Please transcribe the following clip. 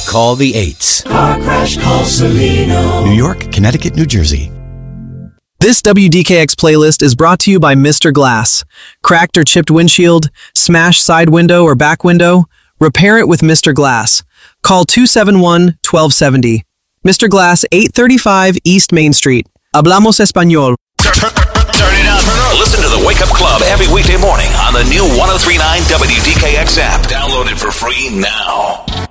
call the 8s. Car Crash, call Celino. New York, Connecticut, New Jersey. This WDKX playlist is brought to you by Mr. Glass. Cracked or chipped windshield, smashed side window or back window? Repair it with Mr. Glass. Call 271-1270. Mr. Glass, 835 East Main Street. Hablamos español. Turn it up. Listen to the Wake Up Club every weekday morning on the new 103.9 WDKX app. Download it for free now.